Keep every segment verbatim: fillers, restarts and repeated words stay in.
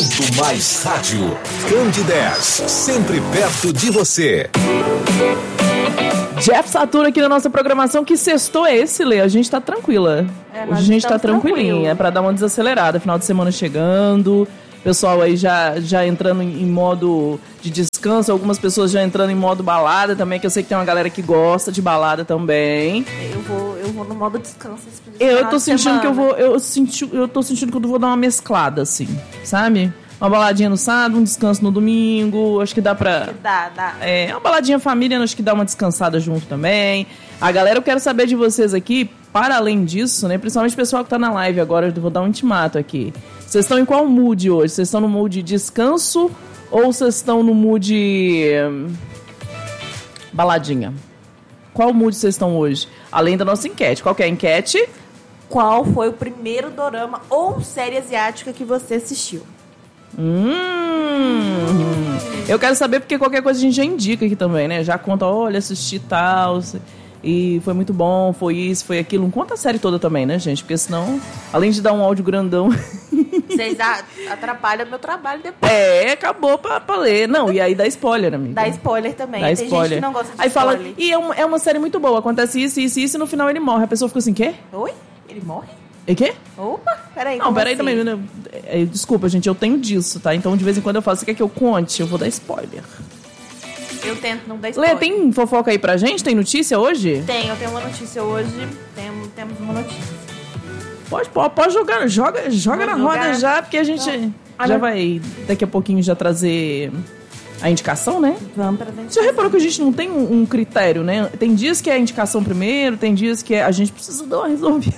Muito Mais Rádio. Candidez, sempre perto de você. Jeff Saturno aqui na nossa programação. Que sextou é esse, Lê? A gente tá tranquila. É, a gente tá tranquilinha, é pra dar uma desacelerada. Final de semana chegando, pessoal aí já, já entrando em, em modo de descanso, algumas pessoas já entrando em modo balada também, que eu sei que tem uma galera que gosta de balada também. Eu vou, eu vou no modo descanso. Eu tô sentindo semana. que eu vou, eu, senti, eu tô sentindo que eu vou dar uma mesclada, assim, sabe? Uma baladinha no sábado, um descanso no domingo, acho que dá pra... Dá, dá. É, uma baladinha família, acho que dá uma descansada junto também. A galera, eu quero saber de vocês aqui, para além disso, né, principalmente o pessoal que tá na live agora, eu vou dar um intimato aqui. Vocês estão em qual mood hoje? Vocês estão no mood descanso ou vocês estão no mood hum, baladinha? Qual mood vocês estão hoje? Além da nossa enquete. Qual que é a enquete? Qual foi o primeiro dorama ou série asiática que você assistiu? Hum, eu quero saber porque qualquer coisa a gente já indica aqui também, né? Já conta, olha, assisti tal, e foi muito bom, foi isso, foi aquilo. Não conta a série toda também, né, gente? Porque senão, além de dar um áudio grandão... Vocês atrapalham meu trabalho depois. É, acabou pra, pra ler. Não, e aí dá spoiler, amiga. Dá spoiler também. Dá Tem spoiler. gente que não gosta de aí spoiler. Fala, e é uma, é uma série muito boa, acontece isso, isso, isso, e no final ele morre. A pessoa fica assim, quê? Oi? Ele morre? E quê? Opa, peraí. Não, peraí assim? também. Né? É, desculpa, gente, eu tenho disso, tá? Então, de vez em quando eu falo, você quer que eu conte? Eu vou dar spoiler. Eu tento não dar spoiler. Lê, tem fofoca aí pra gente? Tem notícia hoje? Tem, eu tenho uma notícia hoje. Tem, temos uma notícia. Pode, pode, pode jogar, joga, joga na jogar. roda já, porque a gente então, já vai daqui a pouquinho já trazer a indicação, né? Vamos trazer a indicação. Você já reparou que a gente não tem um, um critério, né? Tem dias que é a indicação primeiro, tem dias que é, a gente precisa dar uma resolvida.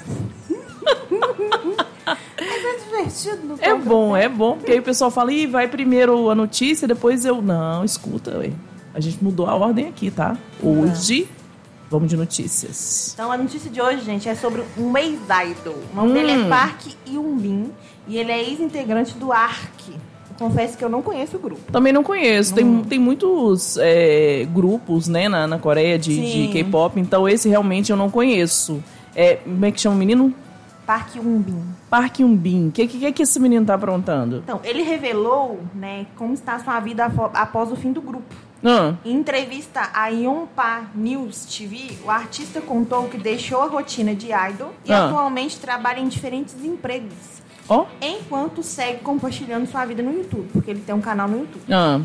Mas é divertido. Não é bom, é bom, porque aí o pessoal fala, ih, vai primeiro a notícia, depois eu... Não, escuta, ué. A gente mudou a ordem aqui, tá? Hoje, vamos de notícias. Então, a notícia de hoje, gente, é sobre um ex-idol. O nome hum. dele é Park Hyun-bin e ele é ex-integrante do A R K. Eu confesso que eu não conheço o grupo. Também não conheço. Não. Tem, tem muitos é, grupos, né, na, na Coreia de, de K-pop, então esse realmente eu não conheço. É, como é que chama o menino? Park Hyun-bin. Park Hyun-bin. O que, que, que esse menino tá aprontando? Então, ele revelou, né, como está a sua vida após o fim do grupo. Ah. Em entrevista à Yonhpa News T V, o artista contou que deixou a rotina de idol e ah. atualmente trabalha em diferentes empregos. Oh. Enquanto segue compartilhando sua vida no YouTube, porque ele tem um canal no YouTube. Ah.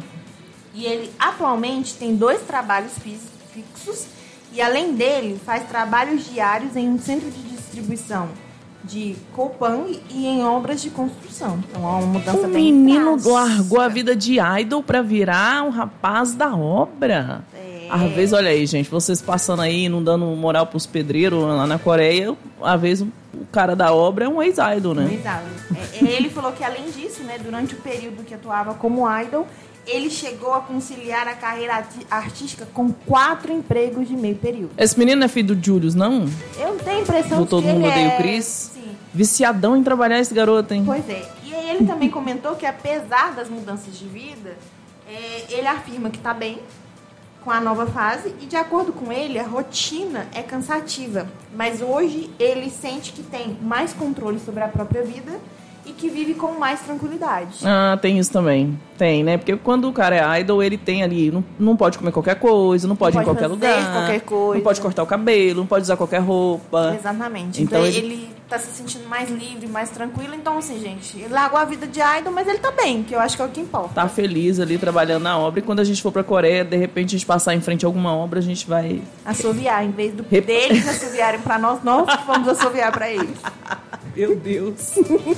E ele atualmente tem dois trabalhos fixos e, além dele, faz trabalhos diários em um centro de distribuição de Copan e em obras de construção. Então é uma mudança o bem menino drástica. Largou a vida de idol pra virar um rapaz da obra. É. Às vezes, olha aí, gente, vocês passando aí, não dando moral pros pedreiros lá na Coreia, às vezes o cara da obra é um ex-idol, né? Um ex-idol. É, ele falou que, além disso, né, durante o período que atuava como idol, ele chegou a conciliar a carreira artística com quatro empregos de meio período. Esse menino é filho do Julius, não? Eu tenho a impressão do que Todo ele Mundo Odeia é... o Chris? Sim. Viciadão em trabalhar esse garoto, hein? Pois é. E aí ele também comentou que, apesar das mudanças de vida, é, ele afirma que está bem com a nova fase e, de acordo com ele, a rotina é cansativa. Mas hoje ele sente que tem mais controle sobre a própria vida e que vive com mais tranquilidade. Ah, tem isso também. Tem, né? Porque quando o cara é idol, ele tem ali... Não, não pode comer qualquer coisa, não pode, não ir pode em qualquer lugar. qualquer coisa. Não pode cortar o cabelo, não pode usar qualquer roupa. Exatamente. Então, então ele... ele tá se sentindo mais livre, mais tranquilo. Então, assim, gente, ele largou a vida de idol, mas ele tá bem, que eu acho que é o que importa. Tá feliz ali, trabalhando na obra. E quando a gente for pra Coreia, de repente a gente passar em frente a alguma obra, a gente vai... Assoviar. Em vez do Rep... deles assoviarem pra nós, nós vamos assoviar pra eles. Meu Deus.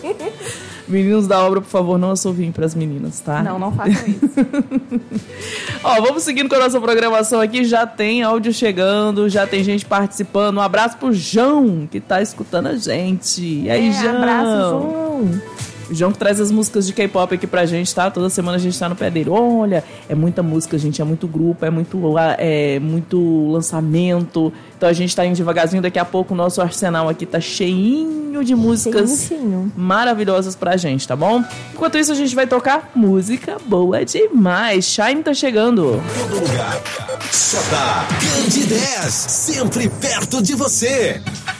Meninos da obra, por favor, não assoviem pras meninas, tá? Não, não façam isso. Ó, vamos seguindo com a nossa programação aqui. Já tem áudio chegando, já tem gente participando. Um abraço pro João, que tá escutando a gente. E aí, é, João? Abraço, João. O João que traz as músicas de K-pop aqui pra gente, tá? Toda semana a gente tá no pé dele. Olha, é muita música, gente, é muito grupo, é muito, é muito lançamento. Então a gente tá indo devagarzinho. Daqui a pouco o nosso arsenal aqui tá cheinho de músicas Sim, maravilhosas pra gente, tá bom? Enquanto isso, a gente vai tocar música boa demais. Shine tá chegando. Todo lugar. Só tá Candidez, sempre perto de você.